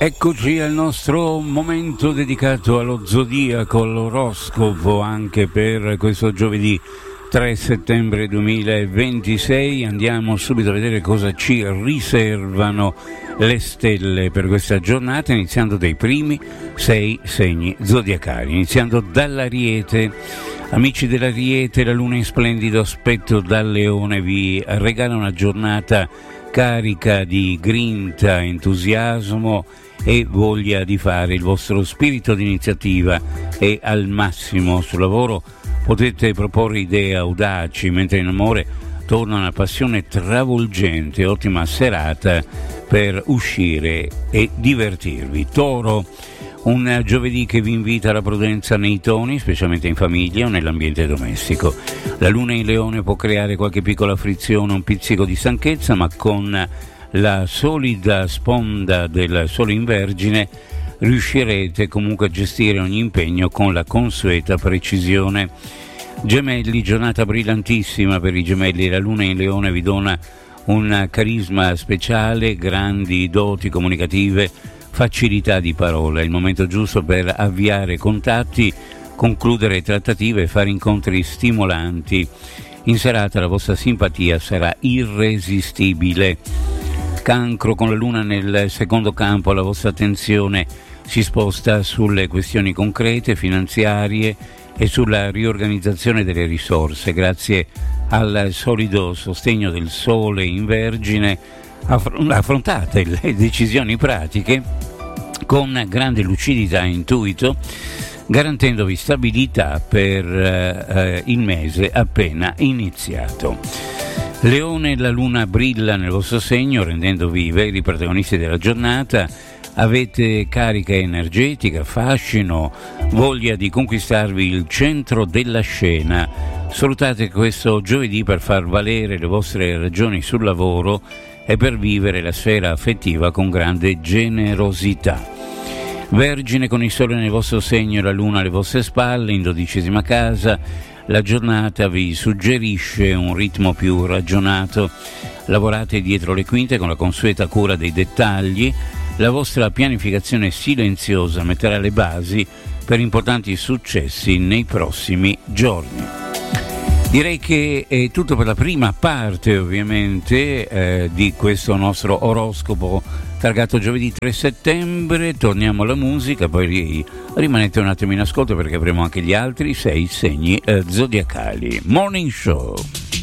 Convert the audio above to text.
Eccoci al nostro momento dedicato allo zodiaco, all'oroscopo, anche per questo giovedì 3 settembre 2026. Andiamo subito a vedere cosa ci riservano le stelle per questa giornata, iniziando dai primi 6 segni zodiacali, iniziando dall'Ariete. Amici dell'Ariete, la luna in splendido aspetto dal Leone vi regala una giornata carica di grinta, entusiasmo e voglia di fare. Il vostro spirito di iniziativa è al massimo. Sul lavoro potete proporre idee audaci, mentre in amore torna una passione travolgente. Ottima serata per uscire e divertirvi. Toro, un giovedì che vi invita alla prudenza nei toni, specialmente in famiglia o nell'ambiente domestico. La luna in Leone può creare qualche piccola frizione, un pizzico di stanchezza, ma con la solida sponda del Sole in Vergine riuscirete comunque a gestire ogni impegno con la consueta precisione. Gemelli, giornata brillantissima per i gemelli. La luna in Leone vi dona un carisma speciale, grandi doti comunicative, facilità di parola. È il momento giusto per avviare contatti, concludere trattative e fare incontri stimolanti. In serata la vostra simpatia sarà irresistibile. Cancro, con la luna nel secondo campo la vostra attenzione si sposta sulle questioni concrete, finanziarie e sulla riorganizzazione delle risorse. Grazie al solido sostegno del Sole in Vergine affrontate le decisioni pratiche con grande lucidità e intuito, garantendovi stabilità per il mese appena iniziato. Leone, la luna brilla nel vostro segno, rendendovi i veri protagonisti della giornata. Avete carica energetica, fascino, voglia di conquistarvi il centro della scena. Sfruttate questo giovedì per far valere le vostre ragioni sul lavoro e per vivere la sfera affettiva con grande generosità. Vergine, con il Sole nel vostro segno e la luna alle vostre spalle, in 12ª casa, la giornata vi suggerisce un ritmo più ragionato. Lavorate dietro le quinte con la consueta cura dei dettagli. La vostra pianificazione silenziosa metterà le basi per importanti successi nei prossimi giorni. Direi che è tutto per la prima parte, ovviamente, di questo nostro oroscopo targato giovedì 3 settembre. Torniamo alla musica, poi rimanete un attimo in ascolto perché avremo anche gli altri 6 segni zodiacali. Morning Show.